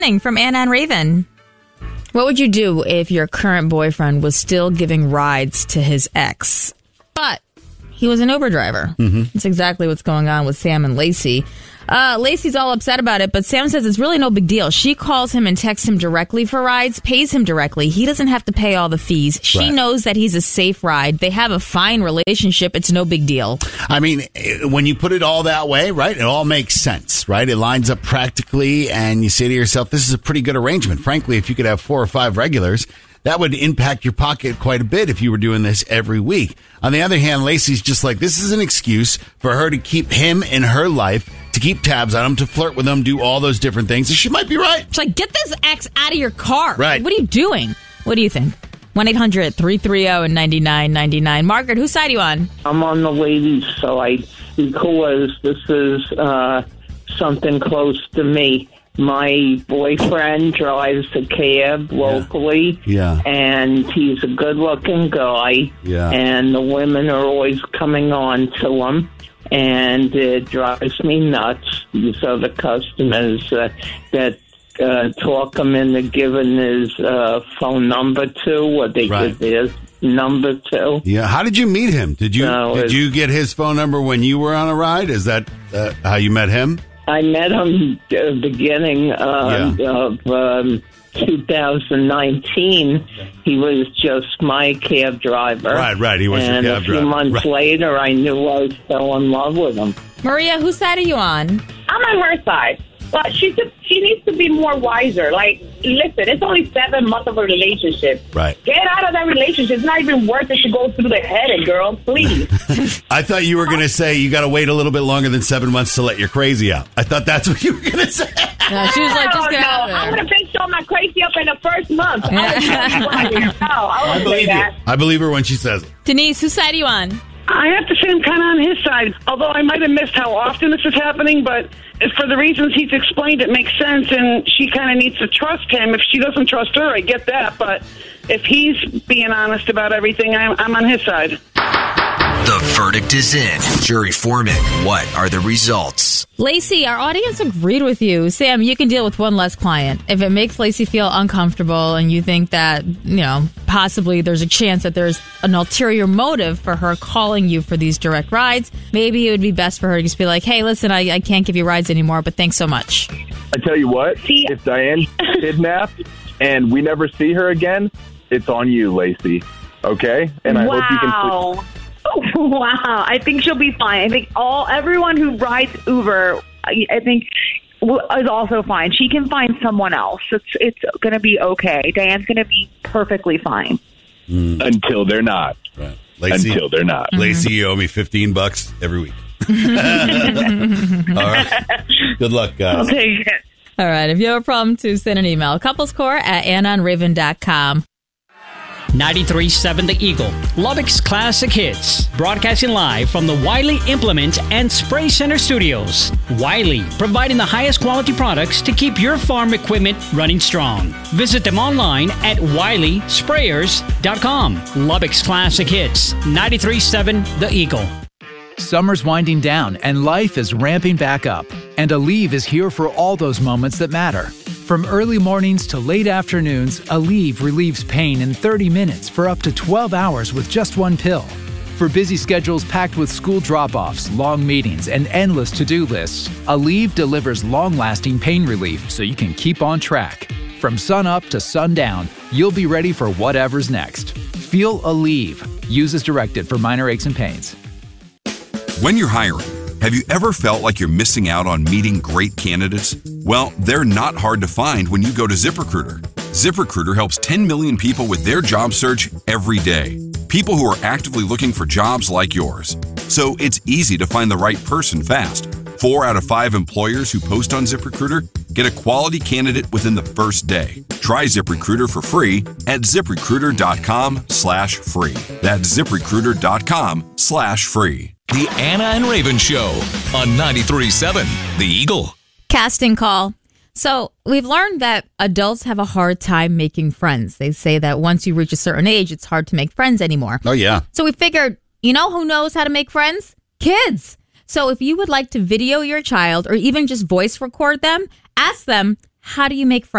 From Anna and Raven. What would you do if your current boyfriend was still giving rides to his ex, but he was an Uber driver? That's exactly what's going on with Sam and Lacey. Lacey's all upset about it, but Sam says it's really no big deal. She calls him and texts him directly for rides, pays him directly. He doesn't have to pay all the fees. She knows that he's a safe ride. They have a fine relationship. It's no big deal. I mean, when you put it all that way, right, it all makes sense, right? It lines up practically, and you say to yourself, this is a pretty good arrangement. Frankly, if you could have 4 or 5 regulars, that would impact your pocket quite a bit if you were doing this every week. On the other hand, Lacey's just like, this is an excuse for her to keep him in her life, to keep tabs on him, to flirt with him, do all those different things. And she might be right. She's like, get this ex out of your car. Right. What are you doing? What do you think? 1-800-330-9999. Margaret, whose side are you on? I'm on the ladies' side because this is something close to me. My boyfriend drives a cab locally, and he's a good-looking guy, and the women are always coming on to him, and it drives me nuts. These other customers that talk him into giving his phone number to, or they give their number to. Yeah, how did you meet him? Did you get his phone number when you were on a ride? Is that how you met him? I met him at the beginning of 2019. He was just my cab driver. Right. He was your cab driver. And a few months later, I knew I fell in love with him. Maria, whose side are you on? I'm on her side. But she needs to be more wiser. Like, listen, it's only 7 months of a relationship. Right. Get out of that relationship. It's not even worth it to go through the headache, girl. Please. I thought you were going to say you got to wait a little bit longer than 7 months to let your crazy out. I thought that's what you were going to say. No, she was like, just get out of there. I'm going to fix all my crazy up in the first month. I believe you. I believe her when she says it. Denise, whose side are you on? I have to say I'm kind of on his side, although I might have missed how often this is happening, but for the reasons he's explained, it makes sense, and she kind of needs to trust him. If she doesn't trust her, I get that, but if he's being honest about everything, I'm on his side. The verdict is in. Jury foreman, what are the results? Lacey, our audience agreed with you. Sam, you can deal with one less client. If it makes Lacey feel uncomfortable and you think that, possibly there's a chance that there's an ulterior motive for her calling you for these direct rides, maybe it would be best for her to just be like, hey, listen, I can't give you rides anymore, but thanks so much. I tell you what, if Diane's kidnapped and we never see her again, it's on you, Lacey. Okay? And I hope you can... Wow, I think she'll be fine. I think everyone who rides Uber, I think, is also fine. She can find someone else. It's going to be okay. Diane's going to be perfectly fine. Until they're not. Right. Lacey, until they're not. Lacey, you owe me $15 every week. All right. Good luck, guys. I'll take it. All right. If you have a problem, to send an email. couplescore@AnnaandRaven.com. 93.7 The Eagle, Lubbock's classic hits. Broadcasting live from the Wiley Implement and Spray Center studios. Wiley, providing the highest quality products to keep your farm equipment running strong. Visit them online at WileySprayers.com. Lubbock's classic hits. 93.7 The Eagle. Summer's winding down and life is ramping back up. And Aleve is here for all those moments that matter. From early mornings to late afternoons, Aleve relieves pain in 30 minutes for up to 12 hours with just one pill. For busy schedules packed with school drop-offs, long meetings, and endless to-do lists, Aleve delivers long-lasting pain relief so you can keep on track. From sun up to sundown, you'll be ready for whatever's next. Feel Aleve. Use as directed for minor aches and pains. When you're hiring, have you ever felt like you're missing out on meeting great candidates? Well, they're not hard to find when you go to ZipRecruiter. ZipRecruiter helps 10 million people with their job search every day. People who are actively looking for jobs like yours. So it's easy to find the right person fast. 4 out of 5 employers who post on ZipRecruiter get a quality candidate within the first day. Try ZipRecruiter for free at ZipRecruiter.com/free. That's ZipRecruiter.com/free. The Anna and Raven Show on 93.7 The Eagle. Casting call. So we've learned that adults have a hard time making friends. They say that once you reach a certain age, it's hard to make friends anymore. Oh, yeah. So we figured, who knows how to make friends? Kids. So if you would like to video your child or even just voice record them, ask them, How do you make friends?